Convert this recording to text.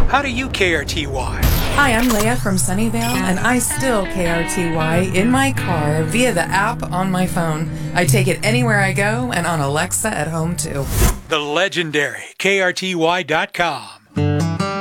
How do you KRTY? Hi, I'm Leia from Sunnyvale, and I still KRTY in my car via the app on my phone. I take it anywhere I go and on Alexa at home, too. The legendary KRTY.com.